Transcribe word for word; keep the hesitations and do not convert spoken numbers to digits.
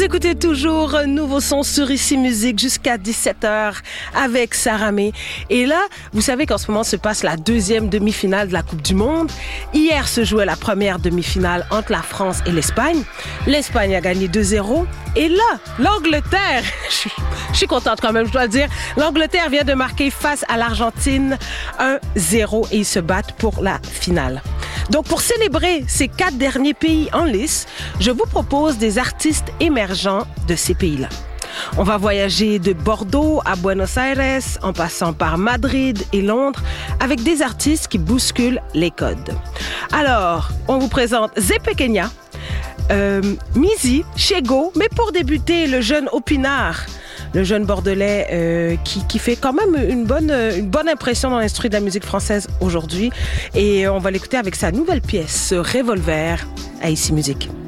écoutez toujours un nouveau son sur Ici Musique jusqu'à dix-sept heures avec Sarah May. Et là, vous savez qu'en ce moment se passe la deuxième demi-finale de la Coupe du Monde. Hier se jouait la première demi-finale entre la France et l'Espagne. L'Espagne a gagné deux zéro. Et là, l'Angleterre, je suis, je suis contente quand même, je dois le dire, l'Angleterre vient de marquer face à l'Argentine un zéro et ils se battent pour la finale. Donc, pour célébrer ces quatre derniers pays en lice, je vous propose des artistes émergents de ces pays-là. On va voyager de Bordeaux à Buenos Aires, en passant par Madrid et Londres, avec des artistes qui bousculent les codes. Alors, on vous présente Zé Pequeña, euh, Mizi, Chego, mais pour débuter, le jeune Opinard, le jeune Bordelais euh, qui, qui fait quand même une bonne, une bonne impression dans l'industrie de la musique française aujourd'hui. Et on va l'écouter avec sa nouvelle pièce, Revolver, à Ici Musique.